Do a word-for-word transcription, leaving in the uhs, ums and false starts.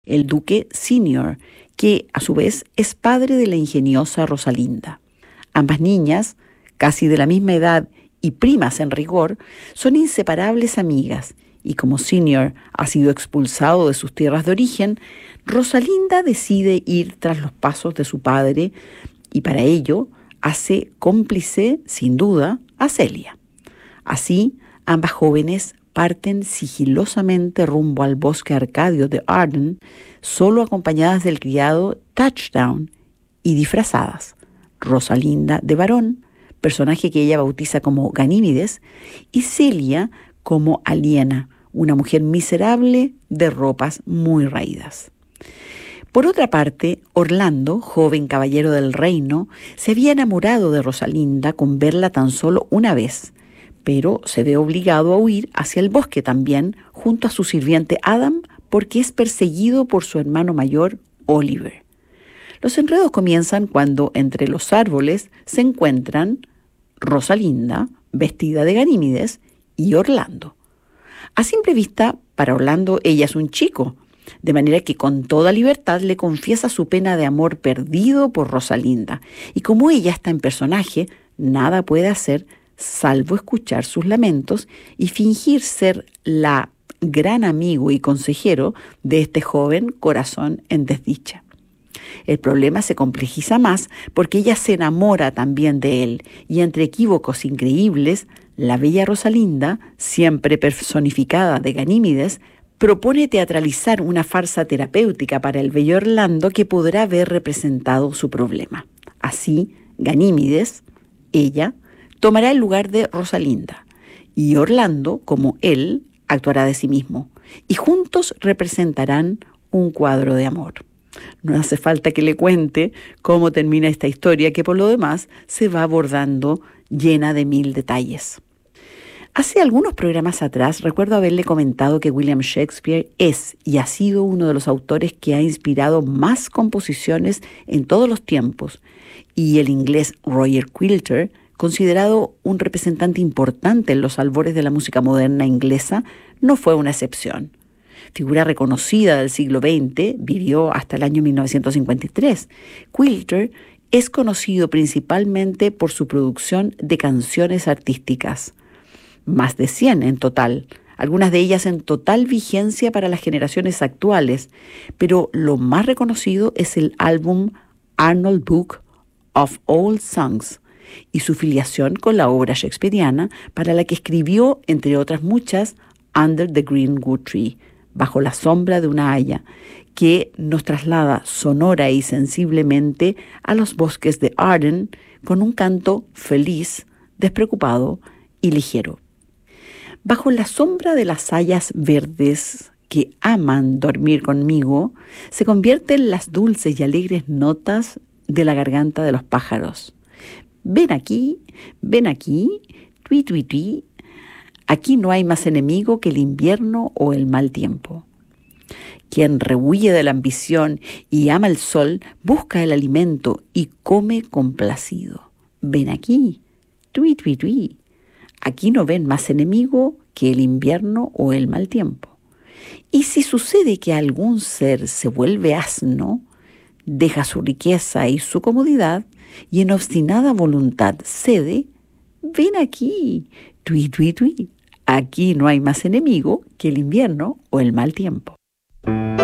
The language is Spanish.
el duque Senior, que a su vez es padre de la ingeniosa Rosalinda. Ambas niñas, casi de la misma edad y primas en rigor, son inseparables amigas, y como Senior ha sido expulsado de sus tierras de origen, Rosalinda decide ir tras los pasos de su padre y para ello hace cómplice, sin duda, a Celia. Así, ambas jóvenes parten sigilosamente rumbo al bosque arcadio de Arden, solo acompañadas del criado Touchdown y disfrazadas. Rosalinda de varón, personaje que ella bautiza como Ganímides, y Celia como Aliena, una mujer miserable de ropas muy raídas. Por otra parte, Orlando, joven caballero del reino, se había enamorado de Rosalinda con verla tan solo una vez, pero se ve obligado a huir hacia el bosque también, junto a su sirviente Adam, porque es perseguido por su hermano mayor, Oliver. Los enredos comienzan cuando entre los árboles se encuentran Rosalinda, vestida de Ganímides, y Orlando. A simple vista, para Orlando ella es un chico, de manera que con toda libertad le confiesa su pena de amor perdido por Rosalinda, y como ella está en personaje, nada puede hacer salvo escuchar sus lamentos y fingir ser la gran amigo y consejero de este joven corazón en desdicha. El problema se complejiza más porque ella se enamora también de él, y entre equívocos increíbles, la bella Rosalinda, siempre personificada de Ganímides, propone teatralizar una farsa terapéutica para el bello Orlando que podrá ver representado su problema. Así, Ganímides, ella, tomará el lugar de Rosalinda, y Orlando, como él, actuará de sí mismo, y juntos representarán un cuadro de amor. No hace falta que le cuente cómo termina esta historia, que por lo demás se va abordando llena de mil detalles. Hace algunos programas atrás recuerdo haberle comentado que William Shakespeare es y ha sido uno de los autores que ha inspirado más composiciones en todos los tiempos, y el inglés Roger Quilter, considerado un representante importante en los albores de la música moderna inglesa, no fue una excepción. Figura reconocida del siglo veinte, vivió hasta el año mil novecientos cincuenta y tres. Quilter es conocido principalmente por su producción de canciones artísticas, más de cien en total, algunas de ellas en total vigencia para las generaciones actuales, pero lo más reconocido es el álbum Arnold Book of Old Songs y su filiación con la obra shakespeariana, para la que escribió, entre otras muchas, Under the Greenwood Tree, bajo la sombra de una haya, que nos traslada sonora y sensiblemente a los bosques de Arden con un canto feliz, despreocupado y ligero. Bajo la sombra de las hayas verdes que aman dormir conmigo, se convierten las dulces y alegres notas de la garganta de los pájaros. Ven aquí, ven aquí, tui, tui, tui. Aquí no hay más enemigo que el invierno o el mal tiempo. Quien rehuye de la ambición y ama el sol, busca el alimento y come complacido. Ven aquí, tui, tui, tui. Aquí no ven más enemigo que el invierno o el mal tiempo. Y si sucede que algún ser se vuelve asno, deja su riqueza y su comodidad, y en obstinada voluntad cede, ven aquí, tui, tui, tui. Aquí no hay más enemigo que el invierno o el mal tiempo.